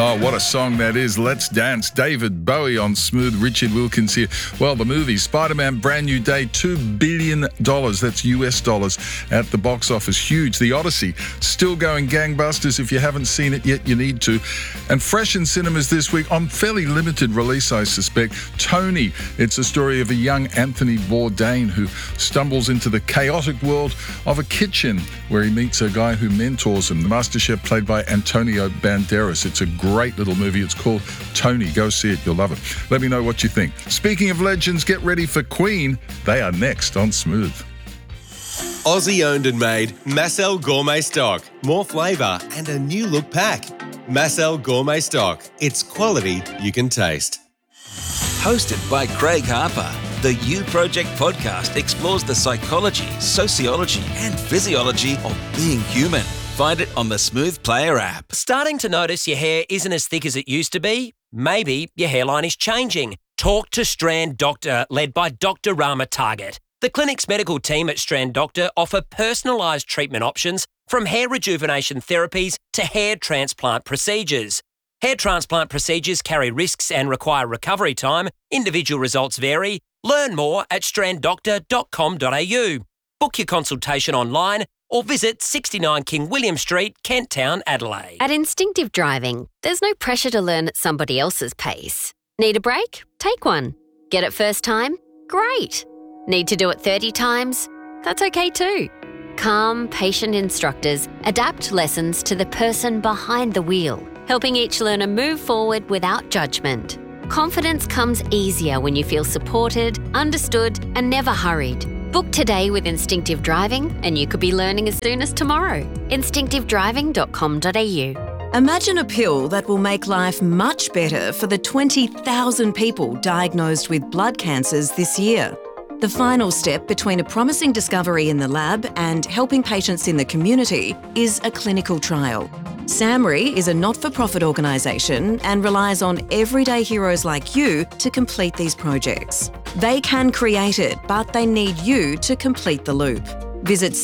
Oh, what a song that is. Let's Dance. David Bowie on Smooth. Richard Wilkins here. Well, the movie Spider-Man Brand New Day, $2 billion. That's US dollars at the box office. Huge. The Odyssey still going gangbusters. If you haven't seen it yet, you need to. And fresh in cinemas this week, on fairly limited release, I suspect, Tony. It's a story of a young Anthony Bourdain who stumbles into the chaotic world of a kitchen where he meets a guy who mentors him, the master chef played by Antonio Banderas. It's a great little movie. It's called Tony. Go see it. You'll love it. Let me know what you think. Speaking of legends, get ready for Queen. They are next on Smooth. Aussie owned and made Massel Gourmet Stock. More flavour and a new look pack. Massel Gourmet Stock. It's quality you can taste. Hosted by Craig Harper, the You Project podcast explores the psychology, sociology and physiology of being human. Find it on the Smooth Player app. Starting to notice your hair isn't as thick as it used to be? Maybe your hairline is changing. Talk to Strand Doctor, led by Dr. Rama Target. The clinic's medical team at Strand Doctor offer personalised treatment options from hair rejuvenation therapies to hair transplant procedures. Hair transplant procedures carry risks and require recovery time. Individual results vary. Learn more at stranddoctor.com.au. Book your consultation online or visit 69 King William Street, Kent Town, Adelaide. At Instinctive Driving, there's no pressure to learn at somebody else's pace. Need a break? Take one. Get it first time? Great. Need to do it 30 times? That's okay too. Calm, patient instructors adapt lessons to the person behind the wheel, helping each learner move forward without judgment. Confidence comes easier when you feel supported, understood, and never hurried. Book today with Instinctive Driving and you could be learning as soon as tomorrow. instinctivedriving.com.au. Imagine a pill that will make life much better for the 20,000 people diagnosed with blood cancers this year. The final step between a promising discovery in the lab and helping patients in the community is a clinical trial. SAMRI is a not-for-profit organisation and relies on everyday heroes like you to complete these projects. They can create it, but they need you to complete the loop. Visit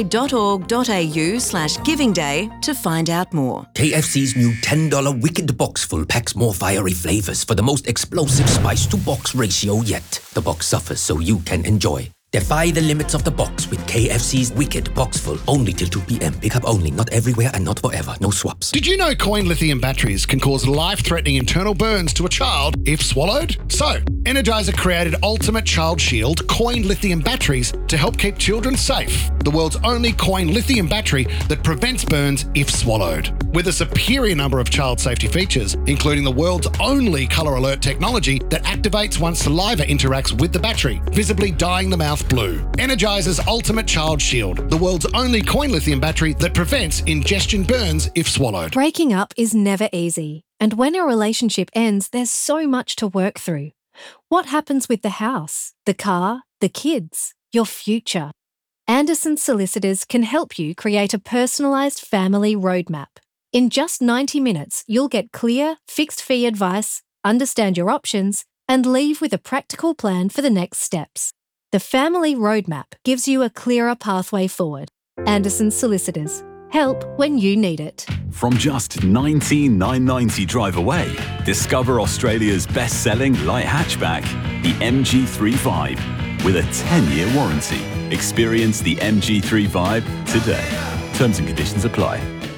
samri.org.au/Giving Day to find out more. KFC's new $10 Wicked Box Full packs more fiery flavours for the most explosive spice-to-box ratio yet. The box suffers so you can enjoy. Defy the limits of the box with KFC's Wicked Box Full. Only till 2 p.m. Pick up only. Not everywhere and not forever. No swaps. Did you know coin lithium batteries can cause life-threatening internal burns to a child if swallowed? So, Energizer created Ultimate Child Shield coin lithium batteries to help keep children safe. The world's only coin lithium battery that prevents burns if swallowed. With a superior number of child safety features, including the world's only colour alert technology that activates once saliva interacts with the battery, visibly dyeing the mouth blue. Energizer's Ultimate Child Shield, the world's only coin lithium battery that prevents ingestion burns if swallowed. Breaking up is never easy, and when a relationship ends, there's so much to work through. What happens with the house, the car, the kids, your future? Anderson Solicitors can help you create a personalised family roadmap. In just 90 minutes, you'll get clear, fixed-fee advice, understand your options, and leave with a practical plan for the next steps. The Family Roadmap gives you a clearer pathway forward. Anderson Solicitors. Help when you need it. From just $19,990 drive away, discover Australia's best-selling light hatchback, the MG3 with a 10-year warranty. Experience the MG3 today. Terms and conditions apply.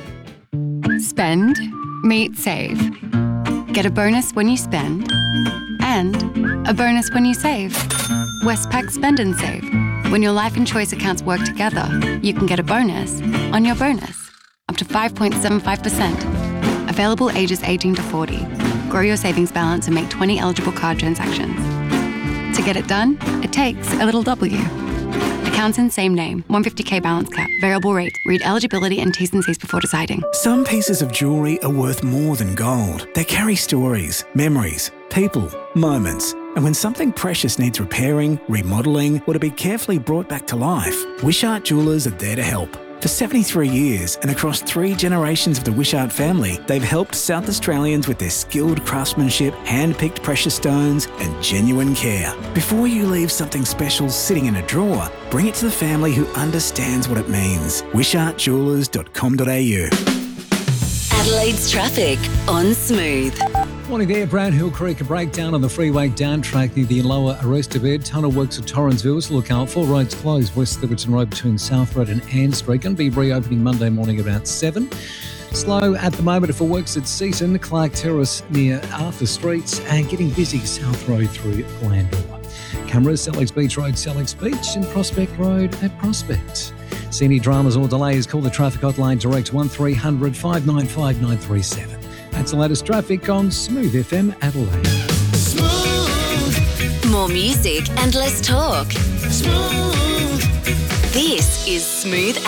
Spend, meet, save. Get a bonus when you spend and a bonus when you save. Westpac Spend and Save. When your life and choice accounts work together, you can get a bonus on your bonus, up to 5.75%. Available ages 18 to 40. Grow your savings balance and make 20 eligible card transactions. To get it done, it takes a little W. Accounts in same name, 150k balance cap, variable rate. Read eligibility and T's and C's before deciding. Some pieces of jewellery are worth more than gold. They carry stories, memories, people, moments. And when something precious needs repairing, remodelling, or to be carefully brought back to life, Wishart Jewellers are there to help. For 73 years and across 3 generations of the Wishart family, they've helped South Australians with their skilled craftsmanship, hand-picked precious stones and genuine care. Before you leave something special sitting in a drawer, bring it to the family who understands what it means. WishartJewellers.com.au. Adelaide's traffic on Smooth. Morning there, Brown Hill Creek, a breakdown on the freeway down track near the lower arrestor bed. Tunnel works at Torrensville, so look out for. Roads closed west of Liverton Road between South Road and Ann Street. Going to be reopening Monday morning about 7. Slow at the moment for works at Seaton, Clark Terrace near Arthur Street, and getting busy South Road through Glandore. Cameras, Sellex Beach Road, Sellex Beach, and Prospect Road at Prospect. See any dramas or delays, call the traffic hotline direct 1300 595 937. That's the latest traffic on Smooth FM Adelaide. Smooth. More music and less talk. Smooth. This is Smooth